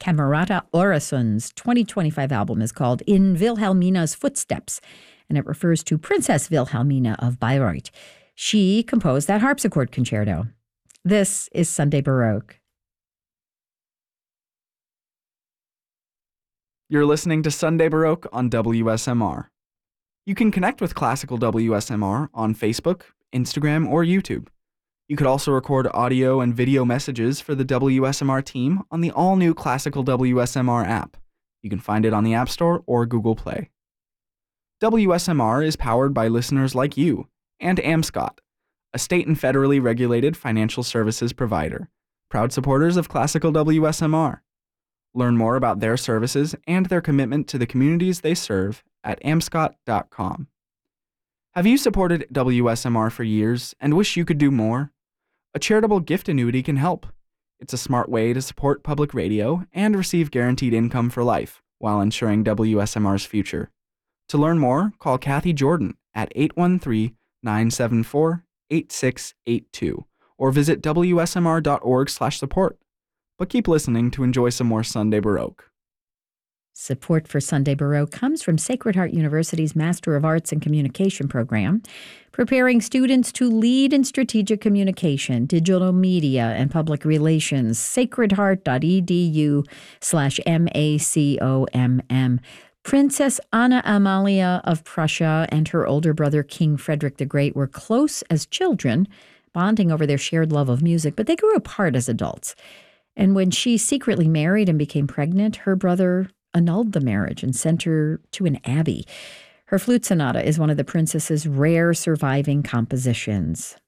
Camerata Orason's 2025 album is called In Wilhelmina's Footsteps, and it refers to Princess Wilhelmina of Bayreuth. She composed that harpsichord concerto. This is Sunday Baroque. You're listening to Sunday Baroque on WSMR. You can connect with Classical WSMR on Facebook, Instagram, or YouTube. You could also record audio and video messages for the WSMR team on the all-new Classical WSMR app. You can find it on the App Store or Google Play. WSMR is powered by listeners like you and Amscot, a state and federally regulated financial services provider, proud supporters of Classical WSMR. Learn more about their services and their commitment to the communities they serve at amscot.com. Have you supported WSMR for years and wish you could do more? A charitable gift annuity can help. It's a smart way to support public radio and receive guaranteed income for life while ensuring WSMR's future. To learn more, call Kathy Jordan at 813-974-8682 or visit wsmr.org/support. But keep listening to enjoy some more Sunday Baroque. Support for Sunday Baroque comes from Sacred Heart University's Master of Arts in Communication program, preparing students to lead in strategic communication, digital media, and public relations. sacredheart.edu/MACOMM. Princess Anna Amalia of Prussia and her older brother King Frederick the Great were close as children, bonding over their shared love of music, but they grew apart as adults. And when she secretly married and became pregnant, her brother annulled the marriage and sent her to an abbey. Her flute sonata is one of the princess's rare surviving compositions.